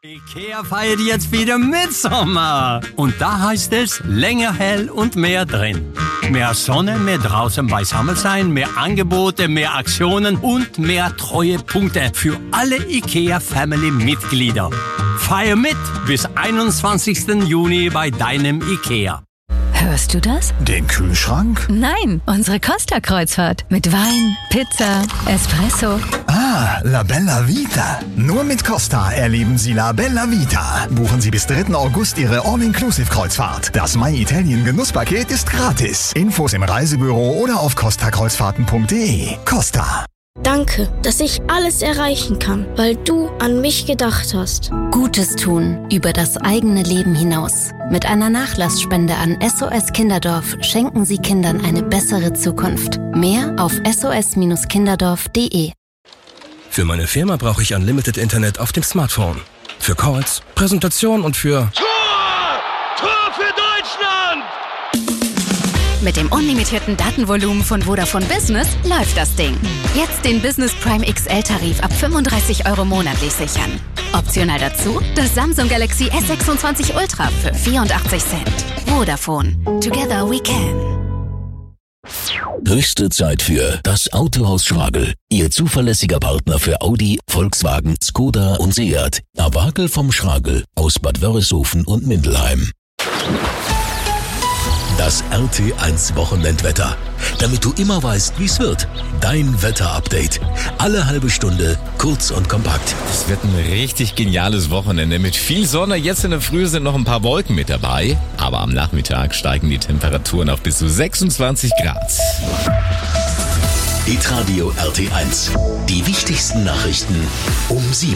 IKEA feiert jetzt wieder Mitsommer. Und da heißt es, länger hell und mehr drin. Mehr Sonne, mehr draußen beisammen sein, mehr Angebote, mehr Aktionen und mehr Treuepunkte für alle IKEA-Family-Mitglieder. Feier mit bis 21. Juni bei deinem IKEA. Hörst du das? Den Kühlschrank? Nein, unsere Costa-Kreuzfahrt. Mit Wein, Pizza, Espresso. Ah, La Bella Vita. Nur mit Costa erleben Sie La Bella Vita. Buchen Sie bis 3. August Ihre All-Inclusive-Kreuzfahrt. Das My Italien Genusspaket ist gratis. Infos im Reisebüro oder auf costakreuzfahrten.de. Costa. Danke, dass ich alles erreichen kann, weil du an mich gedacht hast. Gutes tun über das eigene Leben hinaus. Mit einer Nachlassspende an SOS Kinderdorf schenken Sie Kindern eine bessere Zukunft. Mehr auf sos-kinderdorf.de. Für meine Firma brauche ich Unlimited Internet auf dem Smartphone. Für Calls, Präsentation und für... Tor für Deutschland! Mit dem unlimitierten Datenvolumen von Vodafone Business läuft das Ding. Jetzt den Business Prime XL-Tarif ab 35 € monatlich sichern. Optional dazu das Samsung Galaxy S26 Ultra für 84 Cent. Vodafone. Together we can. Höchste Zeit für das Autohaus Schragel. Ihr zuverlässiger Partner für Audi, Volkswagen, Skoda und Seat. Awagel vom Schragel aus Bad Wörishofen und Mindelheim. Das RT1 Wochenendwetter. Damit du immer weißt, wie es wird. Dein Wetterupdate. Alle halbe Stunde, kurz und kompakt. Es wird ein richtig geniales Wochenende mit viel Sonne. Jetzt in der Früh sind noch ein paar Wolken mit dabei. Aber am Nachmittag steigen die Temperaturen auf bis zu 26 Grad. Hitradio RT1. Die wichtigsten Nachrichten um 7.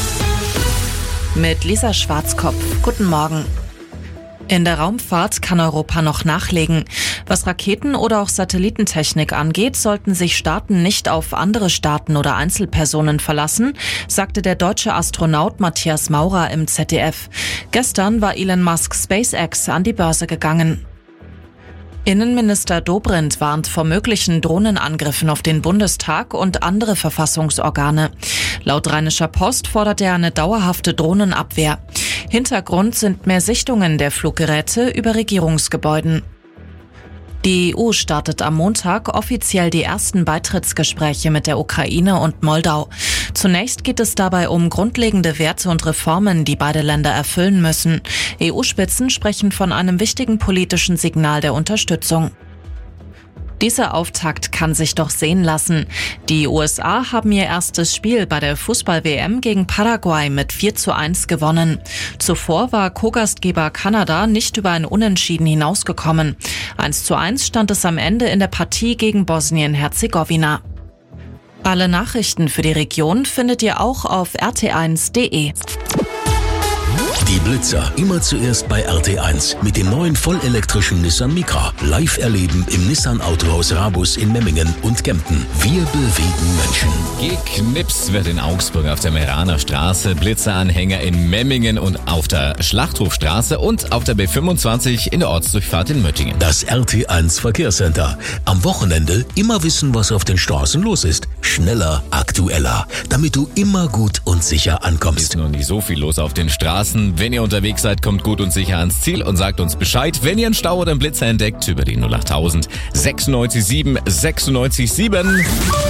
Mit Lisa Schwarzkopf. Guten Morgen. In der Raumfahrt kann Europa noch nachlegen. Was Raketen- oder auch Satellitentechnik angeht, sollten sich Staaten nicht auf andere Staaten oder Einzelpersonen verlassen, sagte der deutsche Astronaut Matthias Maurer im ZDF. Gestern war Elon Musk SpaceX an die Börse gegangen. Innenminister Dobrindt warnt vor möglichen Drohnenangriffen auf den Bundestag und andere Verfassungsorgane. Laut Rheinischer Post fordert er eine dauerhafte Drohnenabwehr. Hintergrund sind mehr Sichtungen der Fluggeräte über Regierungsgebäuden. Die EU startet am Montag offiziell die ersten Beitrittsgespräche mit der Ukraine und Moldau. Zunächst geht es dabei um grundlegende Werte und Reformen, die beide Länder erfüllen müssen. EU-Spitzen sprechen von einem wichtigen politischen Signal der Unterstützung. Dieser Auftakt kann sich doch sehen lassen. Die USA haben ihr erstes Spiel bei der Fußball-WM gegen Paraguay mit 4:1 gewonnen. Zuvor war Co-Gastgeber Kanada nicht über ein Unentschieden hinausgekommen. 1:1 stand es am Ende in der Partie gegen Bosnien-Herzegowina. Alle Nachrichten für die Region findet ihr auch auf rt1.de. Die Blitzer immer zuerst bei RT1 mit dem neuen vollelektrischen Nissan Micra. Live erleben im Nissan Autohaus Rabus in Memmingen und Kempten. Wir bewegen Menschen. Geknipst wird in Augsburg auf der Meraner Straße, Blitzeranhänger in Memmingen und auf der Schlachthofstraße und auf der B25 in der Ortsdurchfahrt in Möttingen. Das RT1 Verkehrscenter. Am Wochenende immer wissen, was auf den Straßen los ist. Schneller, aktueller, damit du immer gut und sicher ankommst. Ist noch nicht so viel los auf den Straßen. Wenn ihr unterwegs seid, kommt gut und sicher ans Ziel und sagt uns Bescheid. Wenn ihr einen Stau oder einen Blitzer entdeckt, über die 08000 967 967.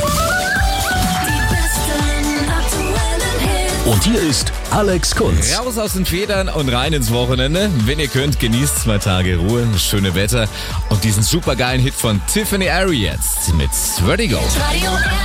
Und hier ist Alex Kunz. Raus aus den Federn und rein ins Wochenende. Wenn ihr könnt, genießt 2 Tage Ruhe, das schöne Wetter und diesen supergeilen Hit von Tiffany Ari jetzt mit Vertigo.